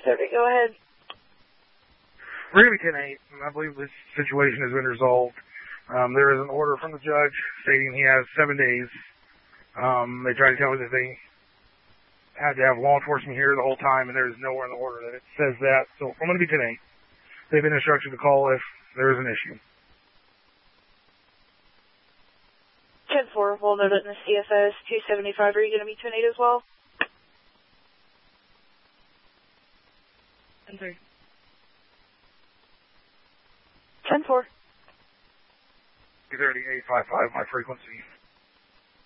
230, go ahead. We're going to be 10-8, and I believe this situation has been resolved. There is an order from the judge stating he has 7 days. They tried to tell me that they had to have law enforcement here the whole time, and there is nowhere in the order that it says that. So I'm going to be 10-8. They've been instructed to call if there is an issue. 10-4, we'll note it in the CFS 275. Are you going to be 10-8 as well? 10-3. 10-4. 230-855, my frequency.